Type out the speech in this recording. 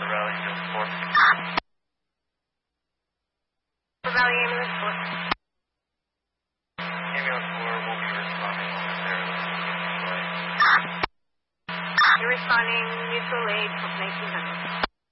Valley Ambulance 4. Valley Ambulance 4. Ambulance 4 will be responding momentarily. You're responding mutual aid 1900.